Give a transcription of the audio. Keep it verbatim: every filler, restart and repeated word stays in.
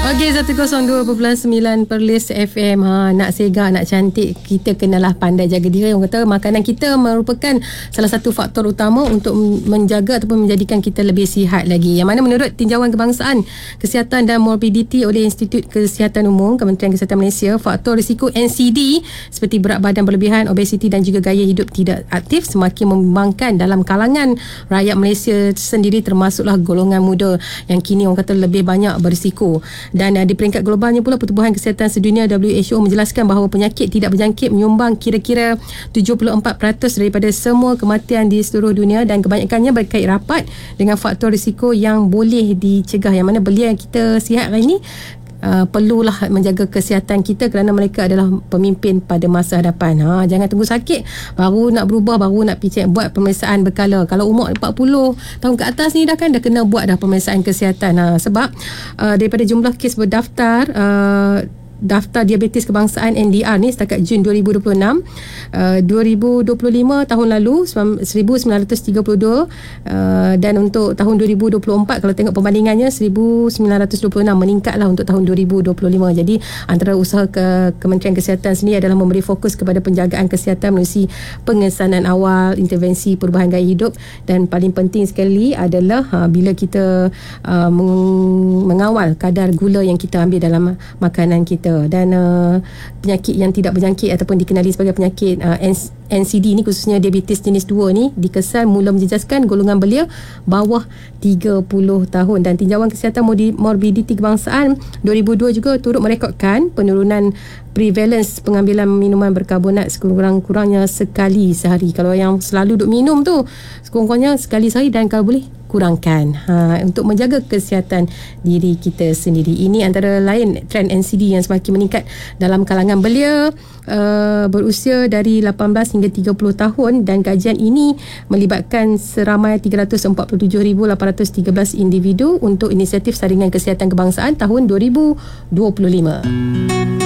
Okey, seratus dua perpuluhan sembilan Perlis F M. Ha, nak segar, nak cantik, kita kenalah pandai jaga diri. Orang kata makanan kita merupakan salah satu faktor utama untuk menjaga ataupun menjadikan kita lebih sihat lagi. Yang mana menurut tinjauan kebangsaan kesihatan dan morbiditi oleh Institut Kesihatan Umum Kementerian Kesihatan Malaysia, faktor risiko N C D seperti berat badan berlebihan, obesiti dan juga gaya hidup tidak aktif semakin membimbangkan dalam kalangan rakyat Malaysia sendiri, termasuklah golongan muda yang kini orang kata lebih banyak berisiko. Dan uh, di peringkat globalnya pula, Pertubuhan Kesihatan Sedunia W H O menjelaskan bahawa penyakit tidak berjangkit menyumbang kira-kira tujuh puluh empat peratus daripada semua kematian di seluruh dunia, dan kebanyakannya berkait rapat dengan faktor risiko yang boleh dicegah. Yang mana belia yang kita sihat hari ini Uh, perlulah menjaga kesihatan kita kerana mereka adalah pemimpin pada masa hadapan. Ha, jangan tunggu sakit baru nak berubah, baru nak pergi buat pemeriksaan berkala. Kalau umur empat puluh tahun ke atas ni dah kan dah kena buat dah pemeriksaan kesihatan. Ha, sebab uh, daripada jumlah kes berdaftar uh, Daftar Diabetes Kebangsaan N D R ni setakat Jun dua ribu dua puluh enam, uh, dua ribu dua puluh lima tahun lalu seribu sembilan ratus tiga puluh dua, uh, dan untuk tahun dua ribu dua puluh empat kalau tengok perbandingannya seribu sembilan ratus dua puluh enam, meningkatlah untuk tahun dua ribu dua puluh lima. Jadi antara usaha ke Kementerian Kesihatan sendiri adalah memberi fokus kepada penjagaan kesihatan melalui pengesanan awal, intervensi perubahan gaya hidup, dan paling penting sekali adalah ha, bila kita uh, mengawal kadar gula yang kita ambil dalam makanan kita. Dan uh, penyakit yang tidak berjangkit ataupun dikenali sebagai penyakit uh, N C D ni, khususnya diabetes jenis dua ni, dikesan mula menjejaskan golongan belia bawah tiga puluh tahun. Dan tinjauan kesihatan morbiditi kebangsaan dua ribu dua juga turut merekodkan penurunan prevalence pengambilan minuman berkarbonat sekurang-kurangnya sekali sehari. Kalau yang selalu duk minum tu, sekurang-kurangnya sekali sehari, dan kalau boleh kurangkan ha, untuk menjaga kesihatan diri kita sendiri. Ini antara lain trend N C D yang semakin meningkat dalam kalangan belia uh, berusia dari lapan belas hingga tiga puluh tahun, dan kajian ini melibatkan seramai tiga ratus empat puluh tujuh ribu lapan ratus tiga belas individu untuk inisiatif Saringan Kesihatan Kebangsaan tahun dua ribu dua puluh lima.